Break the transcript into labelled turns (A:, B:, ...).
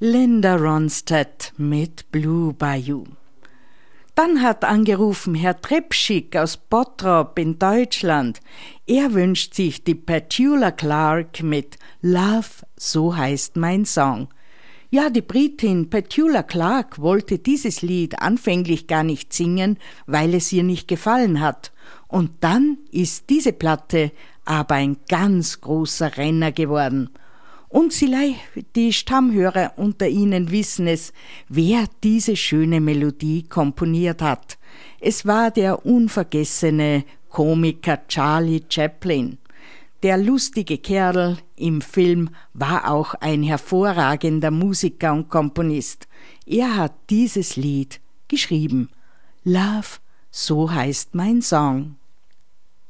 A: Linda Ronstadt mit Blue Bayou. Dann hat angerufen Herr Trepschick aus Bottrop in Deutschland. Er wünscht sich die Petula Clark mit Love, so heißt mein Song. Ja, die Britin Petula Clark wollte dieses Lied anfänglich gar nicht singen, weil es ihr nicht gefallen hat. Und dann ist diese Platte aber ein ganz großer Renner geworden. Und die Stammhörer unter Ihnen wissen es, wer diese schöne Melodie komponiert hat. Es war der unvergessene Komiker Charlie Chaplin. Der lustige Kerl im Film war auch ein hervorragender Musiker und Komponist. Er hat dieses Lied geschrieben. Love, so heißt mein Song.